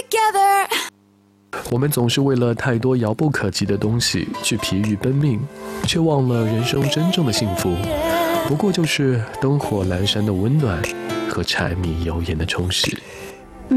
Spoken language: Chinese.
together。 我们总是为了太多遥不可及的东西去疲于奔命，却忘了人生真正的幸福，不过就是灯火阑珊的温暖和柴米油盐的充实。